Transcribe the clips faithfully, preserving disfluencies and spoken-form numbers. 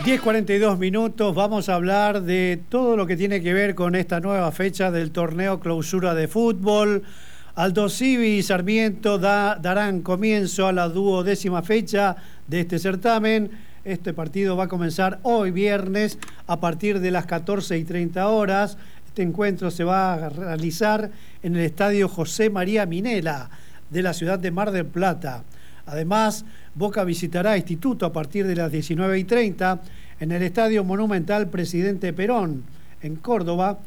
diez cuarenta y dos minutos, vamos a hablar de todo lo que tiene que ver con esta nueva fecha del torneo clausura de fútbol. Aldosivi y Sarmiento da, darán comienzo a la duodécima fecha de este certamen. Este partido va a comenzar hoy viernes a partir de las catorce y treinta horas. Este encuentro se va a realizar en el estadio José María Minela de la ciudad de Mar del Plata. Además, Boca visitará Instituto a partir de las diecinueve y treinta en el Estadio Monumental Presidente Perón, en Córdoba,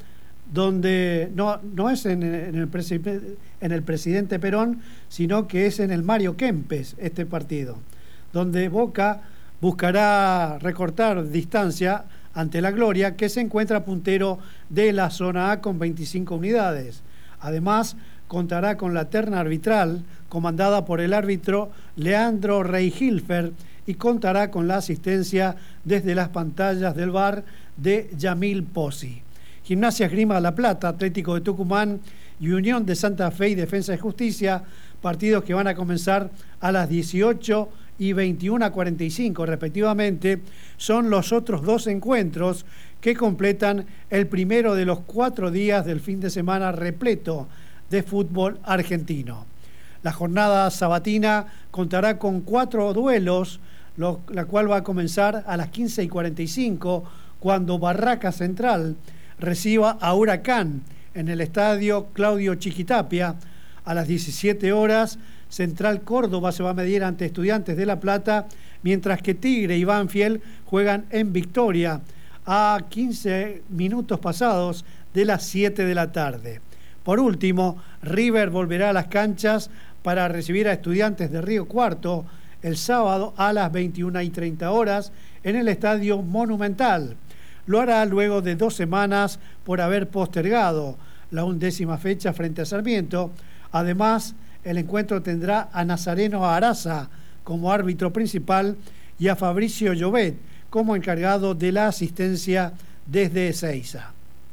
donde no, no es en, en, el en el Presidente Perón, sino que es en el Mario Kempes este partido, donde Boca buscará recortar distancia ante la Gloria, que se encuentra puntero de la zona A con veinticinco unidades. Además, contará con la terna arbitral comandada por el árbitro Leandro Reihilfer y contará con la asistencia desde las pantallas del V A R de Yamil Pozzi. Gimnasia Esgrima La Plata, Atlético de Tucumán y Unión de Santa Fe y Defensa y Justicia, partidos que van a comenzar a las dieciocho y veintiuno cuarenta y cinco respectivamente, son los otros dos encuentros que completan el primero de los cuatro días del fin de semana repleto de fútbol argentino. La jornada sabatina contará con cuatro duelos, lo, la cual va a comenzar a las quince y cuarenta y cinco, cuando Barraca Central reciba a Huracán en el estadio Claudio Chiquitapia. A las diecisiete horas, Central Córdoba se va a medir ante Estudiantes de La Plata, mientras que Tigre y Banfield juegan en Victoria a quince minutos pasados de las siete de la tarde. Por último, River volverá a las canchas para recibir a Estudiantes de Río Cuarto el sábado a las veintiuna y treinta horas en el Estadio Monumental. Lo hará luego de dos semanas por haber postergado la undécima fecha frente a Sarmiento. Además, el encuentro tendrá a Nazareno Araza como árbitro principal y a Fabricio Llobet como encargado de la asistencia desde Ezeiza.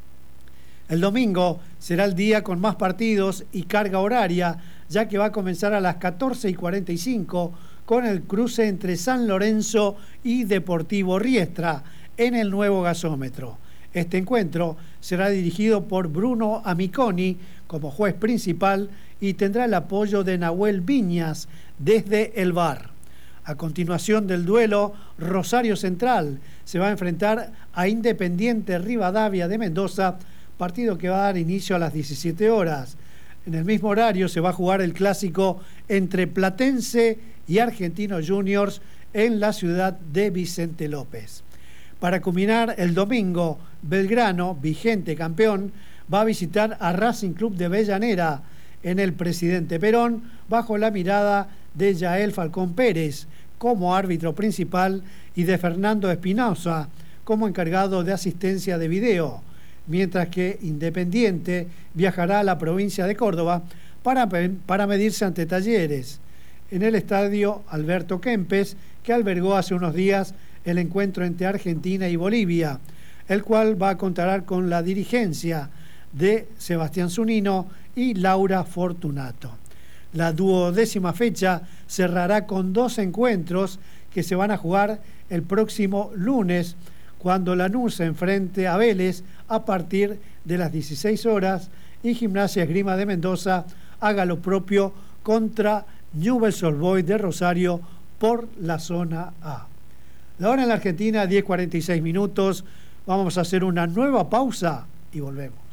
El domingo será el día con más partidos y carga horaria, ya que va a comenzar a las catorce y cuarenta y cinco con el cruce entre San Lorenzo y Deportivo Riestra en el nuevo gasómetro. Este encuentro será dirigido por Bruno Amiconi como juez principal y tendrá el apoyo de Nahuel Viñas desde el V A R. A continuación del duelo, Rosario Central se va a enfrentar a Independiente Rivadavia de Mendoza, partido que va a dar inicio a las diecisiete horas. En el mismo horario se va a jugar el clásico entre Platense y Argentino Juniors en la ciudad de Vicente López. Para culminar el domingo, Belgrano, vigente campeón, va a visitar a Racing Club de Avellaneda en el Presidente Perón, bajo la mirada de Yael Falcón Pérez como árbitro principal y de Fernando Espinosa como encargado de asistencia de video, mientras que Independiente viajará a la provincia de Córdoba para, para medirse ante Talleres en el estadio Alberto Kempes, que albergó hace unos días el encuentro entre Argentina y Bolivia, el cual va a contar con la dirigencia de Sebastián Zunino y Laura Fortunato. La duodécima fecha cerrará con dos encuentros que se van a jugar el próximo lunes, cuando Lanús se enfrente a Vélez a partir de las dieciséis horas y Gimnasia Esgrima de Mendoza haga lo propio contra Newell's Old Boys de Rosario por la zona A. La hora en la Argentina, diez cuarenta y seis minutos. Vamos a hacer una nueva pausa y volvemos.